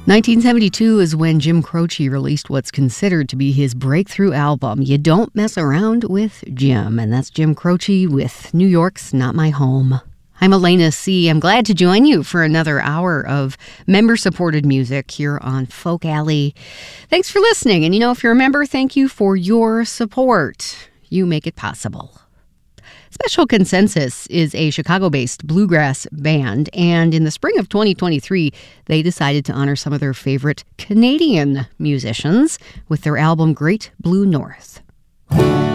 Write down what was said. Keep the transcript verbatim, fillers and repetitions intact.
nineteen seventy-two is when Jim Croce released what's considered to be his breakthrough album, You Don't Mess Around with Jim. And that's Jim Croce with New York's Not My Home. I'm Elena C. I'm glad to join you for another hour of member-supported music here on Folk Alley. Thanks for listening. And you know, if you're a member, thank you for your support. You make it possible. Special Consensus is a Chicago-based bluegrass band, and in the spring of twenty twenty-three, they decided to honor some of their favorite Canadian musicians with their album Great Blue North.